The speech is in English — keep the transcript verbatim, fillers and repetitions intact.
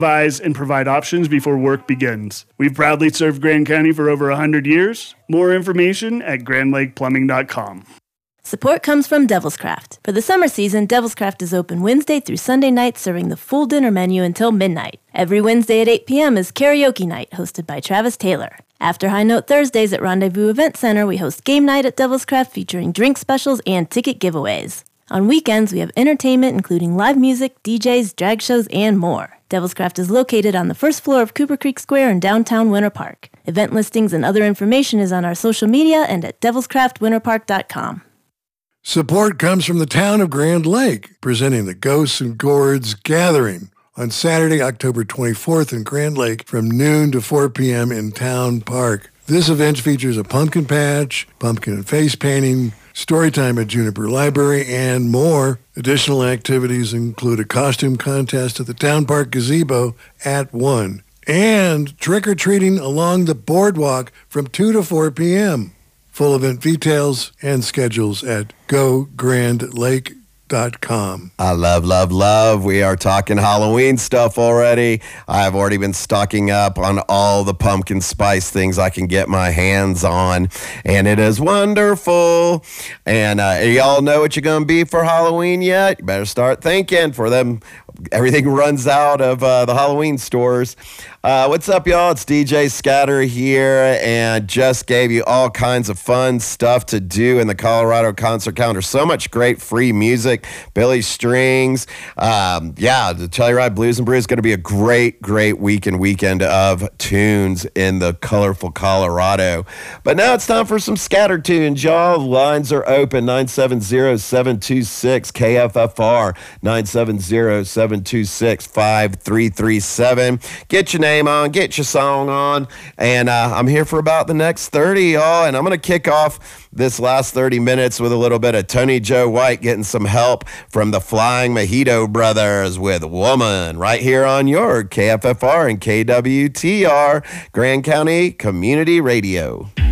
advise, and provide options before work begins. We've proudly served Grand County for over one hundred years. More information at grand lake plumbing dot com. Support comes from Devil's Craft. For the summer season, Devil's Craft is open Wednesday through Sunday nights, serving the full dinner menu until midnight. Every Wednesday at eight p.m. is karaoke night, hosted by Travis Taylor. After High Note Thursdays at Rendezvous Event Center, we host game night at Devil's Craft featuring drink specials and ticket giveaways. On weekends, we have entertainment including live music, D Js, drag shows, and more. Devil's Craft is located on the first floor of Cooper Creek Square in downtown Winter Park. Event listings and other information is on our social media and at devils craft winter park dot com. Support comes from the town of Grand Lake, presenting the Ghosts and Gourds Gathering on Saturday, October twenty-fourth in Grand Lake from noon to four p.m. in Town Park. This event features a pumpkin patch, pumpkin and face painting, story time at Juniper Library, and more. Additional activities include a costume contest at the Town Park Gazebo at one, and trick-or-treating along the boardwalk from two to four p.m. Full event details and schedules at go grand lake dot com. I love, love, love. We are talking Halloween stuff already. I've already been stocking up on all the pumpkin spice things I can get my hands on, and it is wonderful. And uh, y'all know what you're going to be for Halloween yet? You better start thinking for them. Everything runs out of uh, the Halloween stores. Uh, what's up, y'all? It's D J Scatter here, and just gave you all kinds of fun stuff to do in the Colorado Concert Calendar. So much great free music, Billy Strings. Um, yeah, the Telluride Blues and Brews is going to be a great, great week and weekend of tunes in the colorful Colorado. But now it's time for some scatter tunes, y'all. Lines are open, nine seven zero, seven two six, K F F R, nine seven zero, seven two six, five three three seven. Get your name on, get your song on, and uh, I'm here for about the next thirty, y'all, and I'm going to kick off this last thirty minutes with a little bit of Tony Joe White getting some help from the Flying Mojito Brothers with Woman right here on your K F F R and K W T R Grand County Community Radio.